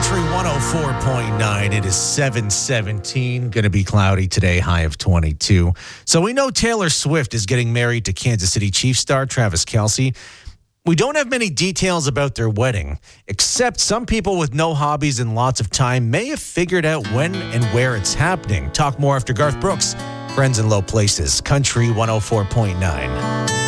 Country 104.9. It is 7:17. Going to be cloudy today, high of 22. So we know Taylor Swift is getting married to Kansas City Chiefs star Travis Kelce. We don't have many details about their wedding, except some people with no hobbies and lots of time may have figured out when and where it's happening. Talk more after Garth Brooks, Friends in Low Places, Country 104.9.